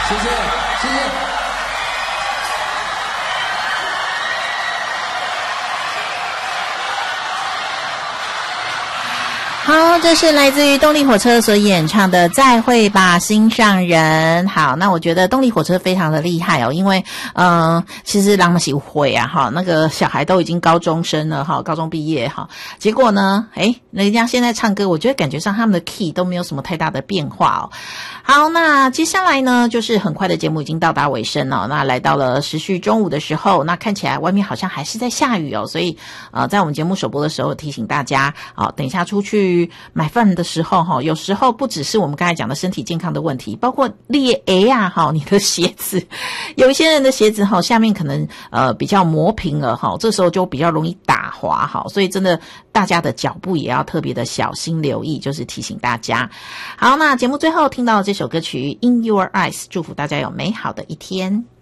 谢谢，谢谢。 好，这是来自于动力火车所演唱的《再会吧，心上人》。好，那我觉得动力火车非常的厉害哦，因为其实他们是会啊，哈，那个小孩都已经高中生了哈，高中毕业哈，结果呢，人家现在唱歌，我觉得感觉上他们的 key 都没有什么太大的变化哦。好，那接下来呢，就是很快的节目已经到达尾声了，那来到了时序中午的时候，那看起来外面好像还是在下雨哦，所以在我们节目首播的时候提醒大家，等一下出去买饭的时候哈，有时候不只是我们刚才讲的身体健康的问题，包括裂啊，你的鞋子，有一些人的鞋子哈下面可能比较磨平了哈，这时候就比较容易打滑哈，所以真的大家的脚步也要特别的小心留意，就是提醒大家。好，那节目最后听到这首歌曲《In Your Eyes》，祝福大家有美好的一天。